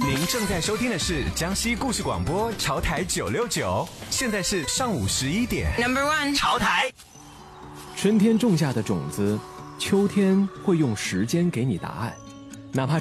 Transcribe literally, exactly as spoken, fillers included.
您正在收听的是江西故事广播潮台九六九，现在是上午十一点。 Number one， 潮台。 春天种下的种子，秋天会用时间给你答案，哪怕